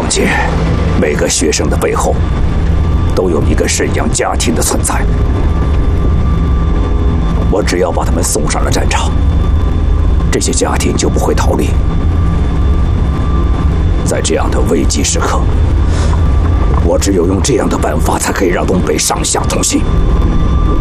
解，每个学生的背后都有一个沈阳家庭的存在。我只要把他们送上了战场，这些家庭就不会逃离。在这样的危急时刻，我只有用这样的办法，才可以让东北上下同心。